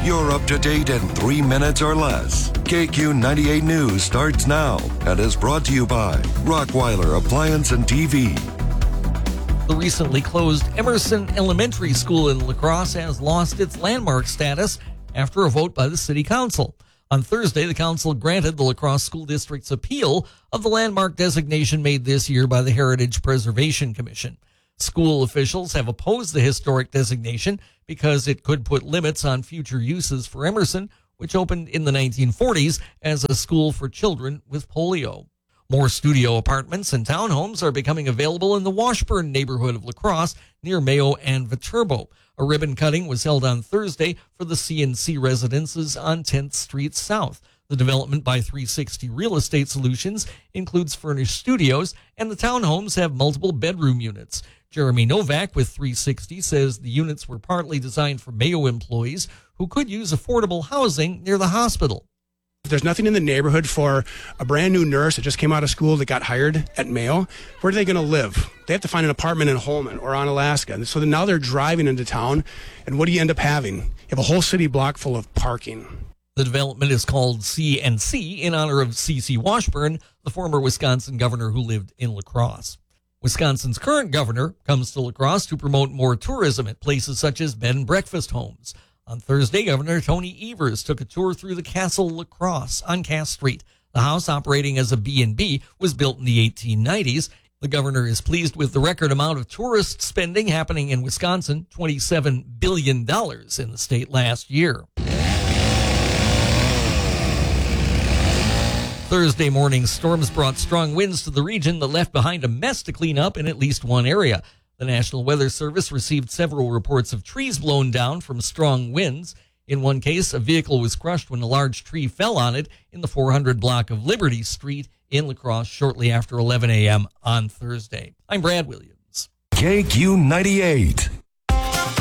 You're up to date in 3 minutes or less. KQ 98 News starts now and is brought to you by Rockweiler Appliance and TV. The recently closed Emerson Elementary School in La Crosse has lost its landmark status after a vote by the City Council. On Thursday, the council granted the La Crosse School District's appeal of the landmark designation made this year by the Heritage Preservation Commission. School officials have opposed the historic designation because it could put limits on future uses for Emerson, which opened in the 1940s as a school for children with polio. More studio apartments and townhomes are becoming available in the Washburn neighborhood of La Crosse near Mayo and Viterbo. A ribbon cutting was held on Thursday for the C&C residences on 10th Street South. The development by 360 Real Estate Solutions includes furnished studios, and the townhomes have multiple bedroom units. Jeremy Novak with 360 says the units were partly designed for Mayo employees who could use affordable housing near the hospital. There's nothing in the neighborhood for a brand new nurse that just came out of school that got hired at Mayo. Where are they going to live? They have to find an apartment in Holman or on Alaska. And so now they're driving into town, and what do you end up having? You have a whole city block full of parking. The development is called C&C in honor of C.C. Washburn, the former Wisconsin governor who lived in La Crosse. Wisconsin's current governor comes to La Crosse to promote more tourism at places such as bed and breakfast homes. On Thursday, Governor Tony Evers took a tour through the Castle La Crosse on Cass Street. The house, operating as a B&B, was built in the 1890s. The governor is pleased with the record amount of tourist spending happening in Wisconsin, $27 billion in the state last year. Thursday morning storms brought strong winds to the region that left behind a mess to clean up in at least one area. The National Weather Service received several reports of trees blown down from strong winds. In one case, a vehicle was crushed when a large tree fell on it in the 400 block of Liberty Street in La Crosse shortly after 11 a.m. on Thursday. I'm Brad Williams. KQ 98.